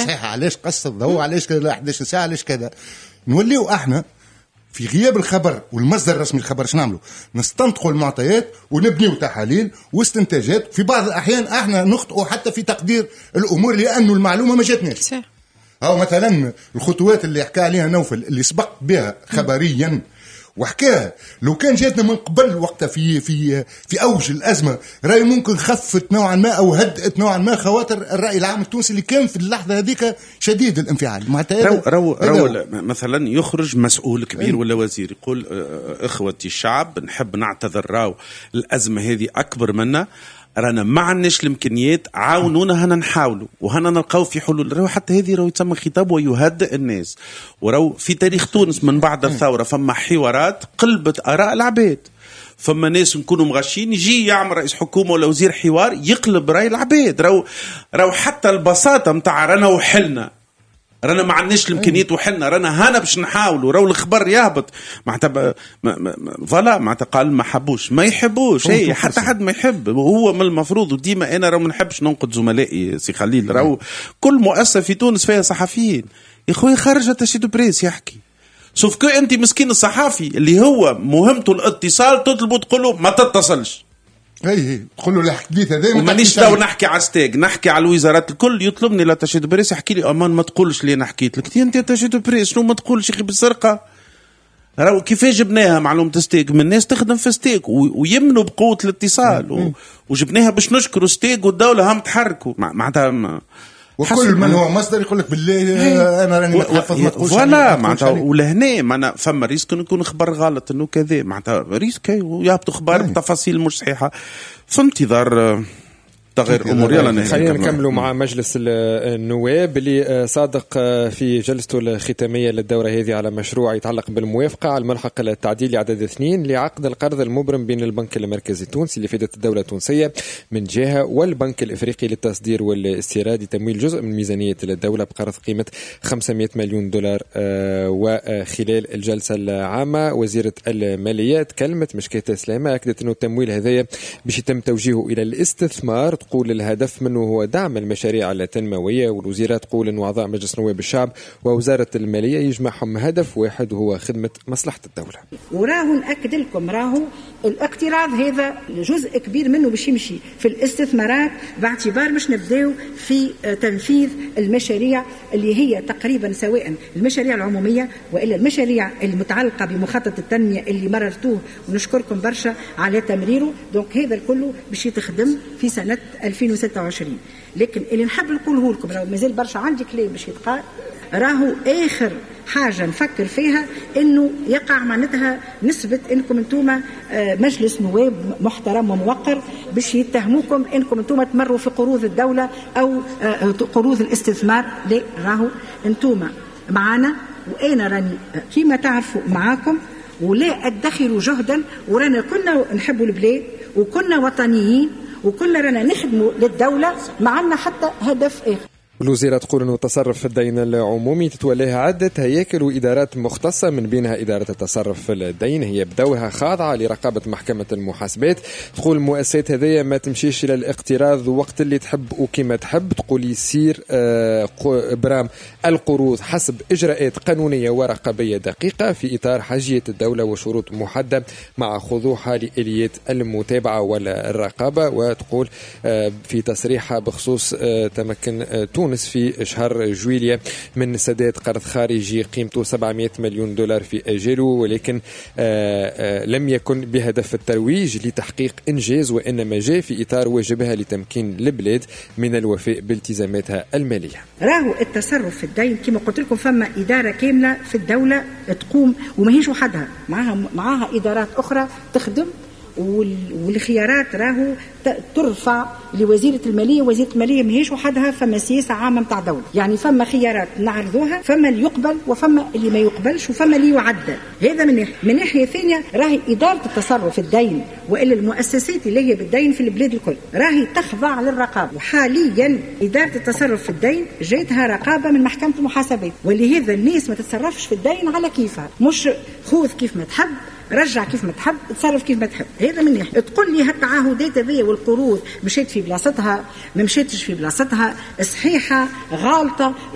صحيحة، علاش قص الضوء، علاش كذا 11 ساعة، علاش كذا. نوليو احنا في غياب الخبر والمصدر الرسمي للخبر شنو نعملوا؟ نستنطقوا المعطيات ونبنيو تحاليل واستنتاجات. في بعض الأحيان احنا نخطئوا حتى في تقدير الأمور لأنه المعلومة ما جاتناش. أو مثلا الخطوات اللي حكى عليها نوفل اللي سبق بها خبريا وحكاها، لو كان جاتنا من قبل وقتها في أوج الأزمة رأي ممكن خفت نوعا ما أو هدأت نوعا ما خواطر الرأي العام التونسي اللي كان في اللحظة هذيك شديد الانفعال. رو مثلا يخرج مسؤول كبير ولا وزير يقول إخوتي الشعب نحب نعتذر، راو الأزمة هذه أكبر منا، رانا ما عندناش الامكانيات، عاونونا هنا نحاولوا وهنا نلقاو في حلول. راهو حتى هذه راهو يتسمى خطاب ويهدئ الناس. وراهو في تاريخ تونس من بعد الثوره فما حوارات قلبت اراء العباد، فما ناس نكونوا مغشين يجي يعمل رئيس حكومه ولا وزير حوار يقلب راي العباد. راهو حتى البساطه نتاع رانا وحلنا، رانا ما عندناش الامكانيات وحنا رانا هنا باش نحاولوا، راهو الخبر يهبط معناتها فلا معناتها قال ما حبوش ما يحبوش هي حتى حد ما يحب. وهو من المفروض وديما انا راه ما نحبش ننقد زملائي سي خليل، راهو كل مؤسسه في تونس فيها صحفيين يا خويا خرج تشيد بريس يحكي، شوف كو انت مسكين الصحافي اللي هو مهمته الاتصال تطلبوا تقولوا ما تتصلش، اي تقول له الحديث هذا مانيش لو نحكي على ستيك نحكي على الوزارات الكل يطلبني لا تشيد بريس يحكي لي امان ما تقولش لي انا حكيت لك انت تشيد بريس شنو ما تقولش اخي بالسرقه. راهو كيفاش جبناها معلومه ستيك من الناس تخدم في ستيك ويمنوا بقوه الاتصال وجبناها باش نشكروا ستيك والدوله هم تحركوا معناتها وكل من هو مصدر يقول لك بالله انا راني متحفظ ما تقولش ولا معناتها ولهنا معنا فما ريسك يكون خبر غلط انه كذا معناتها ريسك ويهبطوا اخبار بتفاصيل مش صحيحه في انتظار تغير امور. يلا خلينا نكملوا مع مجلس النواب اللي صادق في جلسته الختاميه للدوره هذه على مشروع يتعلق بالموافقه على الملحق التعديل لعدد 2 لعقد القرض المبرم بين البنك المركزي التونسي لفائده الدوله التونسيه من جهه والبنك الافريقي للتصدير والاستيراد لتمويل جزء من ميزانيه الدوله بقرض قيمه 500 مليون دولار. وخلال الجلسه العامه وزيره الماليه تكلمت مشكاة سلامه اكدت انه التمويل هذايا باش يتم توجيهه الى الاستثمار، تقول الهدف منه هو دعم المشاريع التنموية، والوزيرة تقول أن أعضاء مجلس نواب الشعب ووزارة المالية يجمعهم هدف واحد وهو خدمة مصلحة الدولة. وراهو نأكد لكم راهو الاقتراض هذا جزء كبير منه باش يمشي في الاستثمارات باعتبار مش نبداو في تنفيذ المشاريع اللي هي تقريبا سواء المشاريع العمومية وإلا المشاريع المتعلقة بمخطط التنمية اللي مررتوه ونشكركم برشا على تمريره. دونك هذا الكل باش يتخدم في سنة 2026. لكن اللي نحب نقوله لكم راهو مازال برشا عندي كلام باش يتقال، راهو آخر حاجة نفكر فيها إنه يقع معناتها نسبة إنكم أنتم مجلس نواب محترم وموقر باش يتهموكم إنكم أنتم تمروا في قروض الدولة أو قروض الاستثمار. لا، راهو أنتم معنا وأنا راني كما تعرفوا معاكم ولا أدخروا جهدا، ورانا كنا نحبوا البلاد وكنا وطنيين وكنا رانا نخدموا للدولة معنا حتى هدف آخر. الوزيرة تقول أنه التصرف في الدين العمومي تتولاها عدة هياكل وإدارات مختصة من بينها إدارة التصرف في الدين هي بدورها خاضعة لرقابة محكمة المحاسبات. تقول المؤسسات هذه ما تمشيش إلى الاقتراض وقت اللي تحب وكما تحب، تقول يصير إبرام القروض حسب إجراءات قانونية ورقابية دقيقة في إطار حاجية الدولة وشروط محددة مع خضوعها لآليات المتابعة والرقابة. وتقول في تصريحها بخصوص تمكن تونس في شهر جويلية من سداد قرض خارجي قيمته 700 مليون دولار في أجله، ولكن لم يكن بهدف الترويج لتحقيق إنجاز وإنما جاء في إطار واجبها لتمكين البلاد من الوفاء بالتزاماتها المالية. راهو التصرف في الدين كما قلت لكم فما إدارة كاملة في الدولة تقوم وماهيش وحدها، معها إدارات أخرى تخدم، والخيارات راهو ترفع لوزيرة المالية. وزيرة المالية ماهيش وحدها، فما سياسة عامة متاع دولة، يعني فما خيارات نعرضوها، فما اللي يقبل وفما اللي ما يقبلش وفما اللي يعدل. هذا من ناحية ثانية راهي إدارة التصرف في الدين وإلا المؤسسات اللي هي بالدين في البلاد الكل راهي تخضع للرقابة. وحاليا إدارة التصرف في الدين جايتها رقابة من محكمة المحاسبات، ولهذا الناس ما تتصرفش في الدين على كيفها، مش خذ كيف ما تحب رجع كيف ما تحب تصرف كيف ما تحب. هذا من ناحية. تقول لي هالتعهدات هذه والقروض مشيت في بلاصتها ما مشيتش في بلاصتها، صحيحة غالطة